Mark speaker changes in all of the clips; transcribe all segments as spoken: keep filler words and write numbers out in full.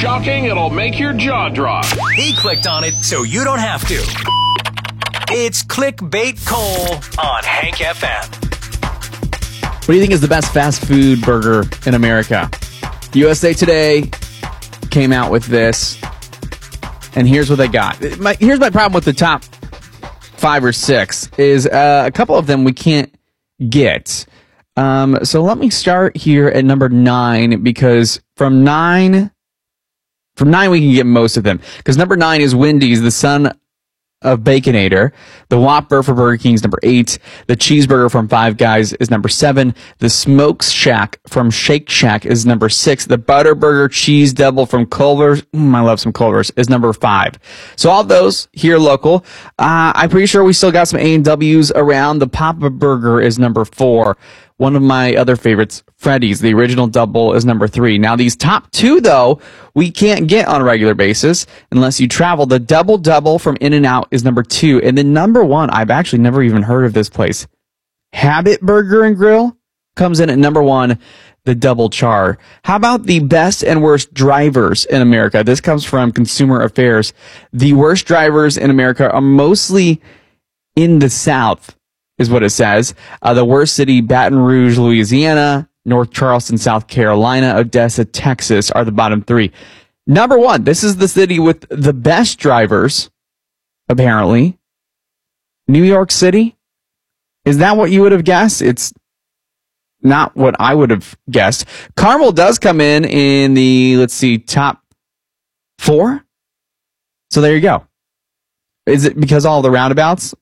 Speaker 1: shocking it'll make your jaw drop.
Speaker 2: He clicked on it so you don't have to. It's Clickbait Cole on Hank F M.
Speaker 3: What do you think is the best fast food burger in America? U S A Today came out with this, and here's what they got. My, here's my problem with the top five or six is uh, a couple of them we can't get. Um, so let me start here at number nine, because from nine, from nine we can get most of them. Because number nine is Wendy's, the son of Baconator. The Whopper for Burger King is number eight. The cheeseburger from Five Guys is number seven. The Smoke Shack from Shake Shack is number six. The Butterburger Cheese Double from Culver's, mm, I love some Culver's, is number five. So all of those here local. Uh, I'm pretty sure we still got some A and W's around. The Papa Burger is number four. One of my other favorites, Freddy's, the original double, is number three. Now, these top two, though, we can't get on a regular basis unless you travel. The Double Double from In-N-Out is number two. And then number one, I've actually never even heard of this place. Habit Burger and Grill comes in at number one, the Double Char. How about the best and worst drivers in America? This comes from Consumer Affairs. The worst drivers in America are mostly in the South, is what it says. Uh, the worst city, Baton Rouge, Louisiana, North Charleston, South Carolina, Odessa, Texas are the bottom three. Number one, this is the city with the best drivers, apparently. New York City? Is that what you would have guessed? It's not what I would have guessed. Carmel does come in in the, let's see, top four. So there you go. Is it because all the roundabouts?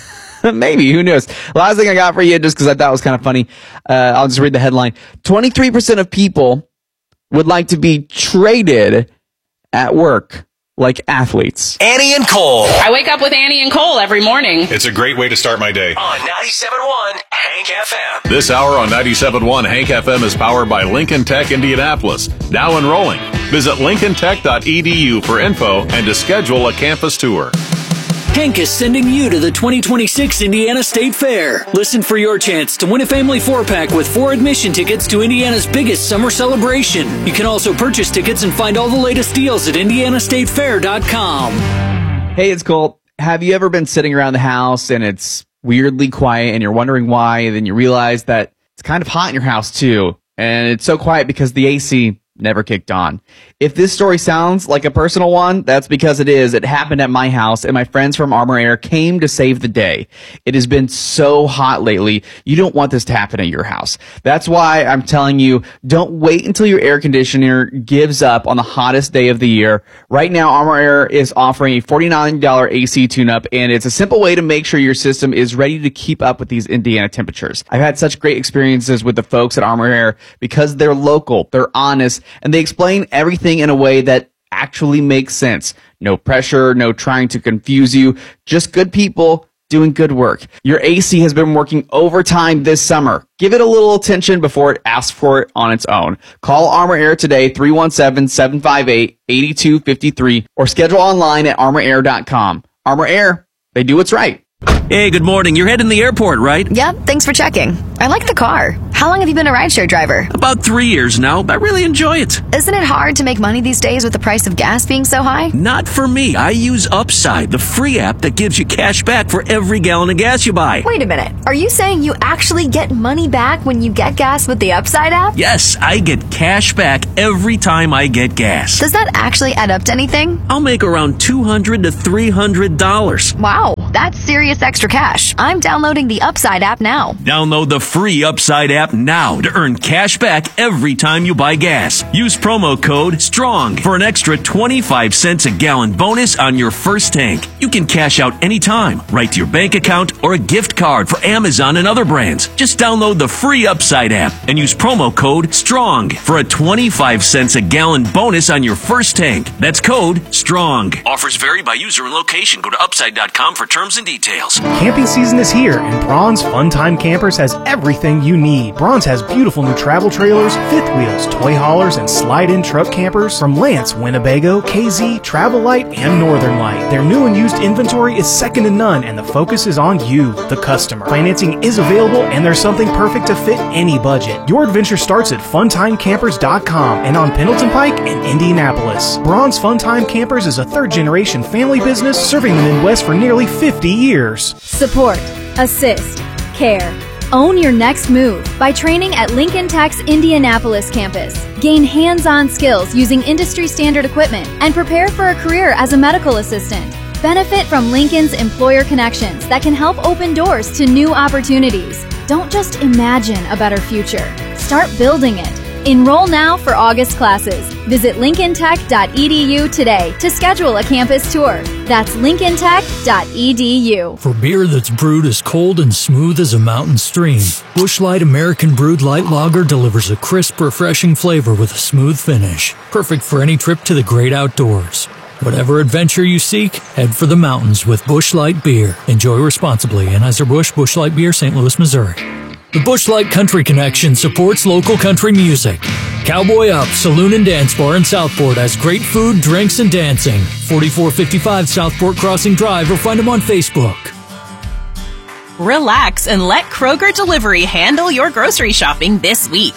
Speaker 3: Maybe, who knows? Last thing I got for you, just because I thought it was kind of funny, uh, I'll just read the headline. twenty-three percent of people would like to be traded at work like athletes.
Speaker 2: Annie and Cole.
Speaker 4: I wake up with Annie and Cole every morning.
Speaker 5: It's a great way to start my day.
Speaker 2: On ninety-seven point one Hank F M.
Speaker 5: This hour on ninety-seven point one Hank F M is powered by Lincoln Tech Indianapolis. Now enrolling. Visit lincoln tech dot e d u for info and to schedule a campus tour.
Speaker 6: Hank is sending you to the twenty twenty-six Indiana State Fair. Listen for your chance to win a family four-pack with four admission tickets to Indiana's biggest summer celebration. You can also purchase tickets and find all the latest deals at indiana state fair dot com.
Speaker 3: Hey, it's Colt. Have you ever been sitting around the house and it's weirdly quiet and you're wondering why, and then you realize that it's kind of hot in your house too, and it's so quiet because the A C never kicked on? If this story sounds like a personal one, that's because it is. It happened at my house, and my friends from Armor Air came to save the day. It has been so hot lately. You don't want this to happen at your house. That's why I'm telling you, don't wait until your air conditioner gives up on the hottest day of the year. Right now, Armor Air is offering a forty-nine dollars A C tune-up, and it's a simple way to make sure your system is ready to keep up with these Indiana temperatures. I've had such great experiences with the folks at Armor Air because they're local, they're honest, and they explain everything in a way that actually makes sense. No pressure, no trying to confuse you, just good people doing good work. Your A C has been working overtime this summer. Give it a little attention before it asks for it on its own. Call Armor Air today, three one seven, seven five eight, eight two five three, or schedule online at armor air dot com. Armor Air, they do what's right.
Speaker 7: Hey, good morning. You're heading to the airport, right?
Speaker 8: Yep, thanks for checking. I like the car. How long have you been a rideshare driver?
Speaker 7: About three years now. I really enjoy it.
Speaker 8: Isn't it hard to make money these days with the price of gas being so high?
Speaker 7: Not for me. I use Upside, the free app that gives you cash back for every gallon of gas you buy.
Speaker 8: Wait a minute. Are you saying you actually get money back when you get gas with the Upside app?
Speaker 7: Yes, I get cash back every time I get gas.
Speaker 8: Does that actually add up to anything?
Speaker 7: I'll make around two hundred to three hundred dollars.
Speaker 8: Wow, that's serious extra cash. I'm downloading the Upside app now.
Speaker 7: Download the free Upside app now to earn cash back every time you buy gas. Use promo code STRONG for an extra twenty-five cents a gallon bonus on your first tank. You can cash out anytime, right to your bank account or a gift card for Amazon and other brands. Just download the free Upside app and use promo code STRONG for a twenty-five cents a gallon bonus on your first tank. That's code STRONG. Offers vary by user and location. Go to upside dot com for terms and details.
Speaker 9: Camping season is here, and Braun's Fun Time Campers has everything you need. Bronze has beautiful new travel trailers, fifth wheels, toy haulers, and slide-in truck campers from Lance, Winnebago, K Z, Travel Light, and Northern Light. Their new and used inventory is second to none, and the focus is on you, the customer. Financing is available, and there's something perfect to fit any budget. Your adventure starts at fun time campers dot com and on Pendleton Pike in Indianapolis. Bronze Funtime Campers is a third-generation family business serving the Midwest for nearly fifty years.
Speaker 10: Support, assist, care. Own your next move by training at Lincoln Tech's Indianapolis campus. Gain hands-on skills using industry-standard equipment and prepare for a career as a medical assistant. Benefit from Lincoln's employer connections that can help open doors to new opportunities. Don't just imagine a better future. Start building it. Enroll now for August classes. Visit lincoln tech dot e d u today to schedule a campus tour. That's lincoln tech dot e d u.
Speaker 6: For beer that's brewed as cold and smooth as a mountain stream, Busch Light American Brewed Light Lager delivers a crisp, refreshing flavor with a smooth finish. Perfect for any trip to the great outdoors. Whatever adventure you seek, head for the mountains with Busch Light Beer. Enjoy responsibly. Anheuser-Busch, Busch Light Beer, Saint Louis, Missouri. The Busch Light Country Connection supports local country music. Cowboy Up Saloon and Dance Bar in Southport has great food, drinks, and dancing. forty-four fifty-five Southport Crossing Drive, or find them on Facebook.
Speaker 4: Relax and let Kroger Delivery handle your grocery shopping this week.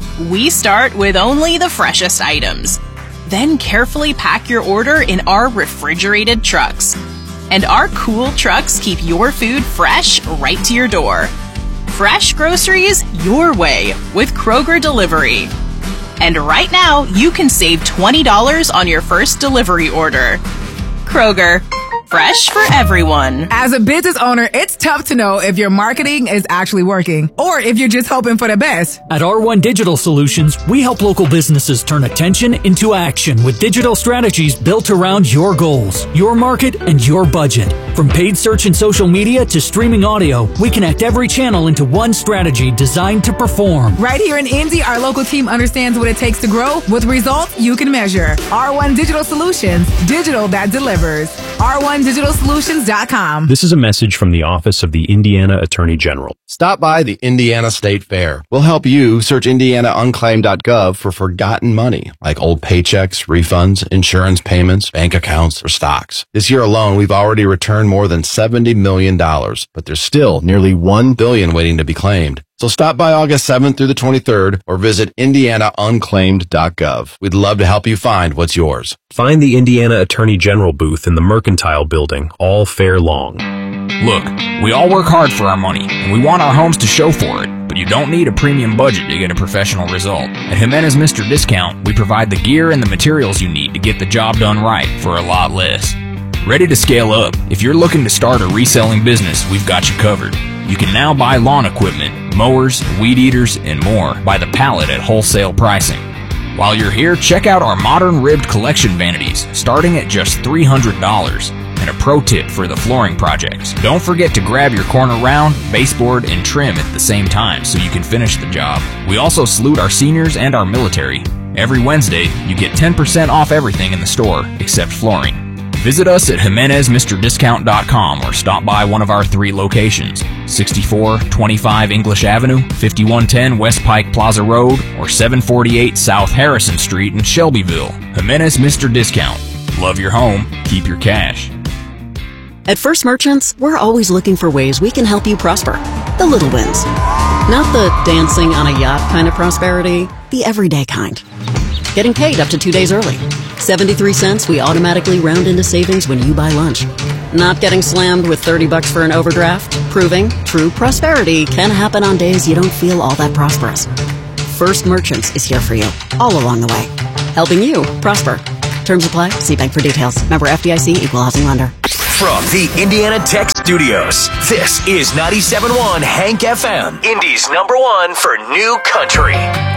Speaker 4: We start with only the freshest items. Then carefully pack your order in our refrigerated trucks. And our cool trucks keep your food fresh right to your door. Fresh groceries your way with Kroger Delivery. And right now, you can save twenty dollars on your first delivery order. Kroger, fresh for everyone.
Speaker 11: As a business owner, it's tough to know if your marketing is actually working or if you're just hoping for the best.
Speaker 6: At R one Digital Solutions, we help local businesses turn attention into action with digital strategies built around your goals, your market, and your budget. From paid search and social media to streaming audio, we connect every channel into one strategy designed to perform.
Speaker 11: Right here in Indy, our local team understands what it takes to grow with results you can measure. R one Digital Solutions, digital that delivers. R one digital solutions dot com.
Speaker 12: This is a message from the Office of the Indiana Attorney General.
Speaker 13: Stop by the Indiana State Fair. We'll help you search indiana unclaimed dot gov for forgotten money, like old paychecks, refunds, insurance payments, bank accounts, or stocks. This year alone, we've already returned more than seventy million dollars, but there's still nearly one billion dollars waiting to be claimed. So stop by August seventh through the twenty-third or visit indiana unclaimed dot gov. We'd love to help you find what's yours.
Speaker 12: Find the Indiana Attorney General booth in the Mercantile Building all fair long.
Speaker 14: Look, we all work hard for our money, and we want our homes to show for it, but you don't need a premium budget to get a professional result. At Jimenez Mister Discount, we provide the gear and the materials you need to get the job done right for a lot less. Ready to scale up? If you're looking to start a reselling business, we've got you covered. You can now buy lawn equipment, mowers, weed eaters, and more by the pallet at wholesale pricing. While you're here, check out our modern ribbed collection vanities, starting at just three hundred dollars. And a pro tip for the flooring projects: don't forget to grab your corner round, baseboard, and trim at the same time so you can finish the job. We also salute our seniors and our military. Every Wednesday, you get ten percent off everything in the store, except flooring. Visit us at Jimenez Mister Discount dot com or stop by one of our three locations: sixty-four twenty-five English Avenue, fifty-one ten West Pike Plaza Road, or seven forty-eight South Harrison Street in Shelbyville. Jimenez Mister Discount. Love your home, keep your cash.
Speaker 15: At First Merchants, we're always looking for ways we can help you prosper. The little wins. Not the dancing on a yacht kind of prosperity, the everyday kind. Getting paid up to two days early. seventy-three cents we automatically round into savings when you buy lunch. Not getting slammed with thirty bucks for an overdraft. Proving true prosperity can happen on days you don't feel all that prosperous. First Merchants is here for you, all along the way. Helping you prosper. Terms apply. See bank for details. Member F D I C, Equal Housing Lender.
Speaker 2: From the Indiana Tech Studios, this is ninety-seven point one Hank F M, Indy's number one for new country.